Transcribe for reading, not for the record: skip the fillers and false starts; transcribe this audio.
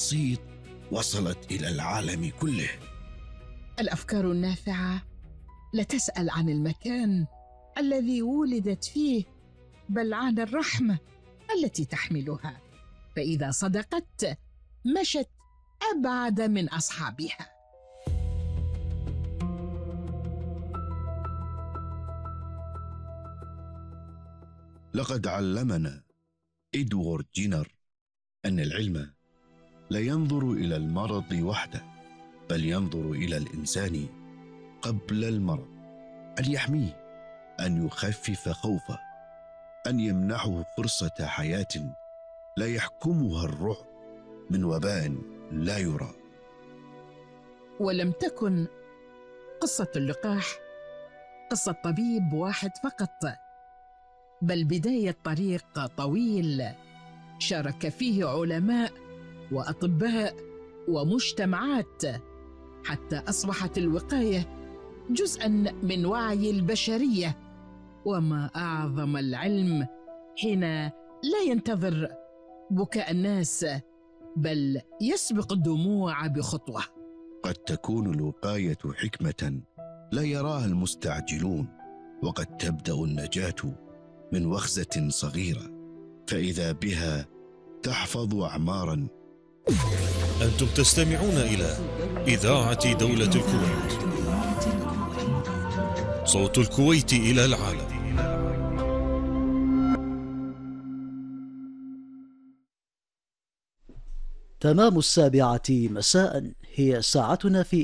بسيط وصلت إلى العالم كله. الأفكار النافعة لا تسأل عن المكان الذي ولدت فيه، بل عن الرحمة التي تحملها، فإذا صدقت مشت أبعد من أصحابها. لقد علمنا إدوارد جينر أن العلم لا ينظر إلى المرض وحده، بل ينظر إلى الإنسان قبل المرض، أن يحميه، أن يخفف خوفه، أن يمنحه فرصة حياة لا يحكمها الرعب من وباء لا يرى. ولم تكن قصة اللقاح قصة طبيب واحد فقط، بل بداية طريق طويل شارك فيه علماء وأطباء ومجتمعات، حتى أصبحت الوقاية جزءاً من وعي البشرية. وما أعظم العلم حين لا ينتظر بكاء الناس، بل يسبق الدموع بخطوة. قد تكون الوقاية حكمة لا يراها المستعجلون، وقد تبدأ النجاة من وخزة صغيرة، فإذا بها تحفظ أعماراً. أنتم تستمعون إلى إذاعة دولة الكويت، صوت الكويت إلى العالم. تمام 7:00 مساء هي ساعتنا في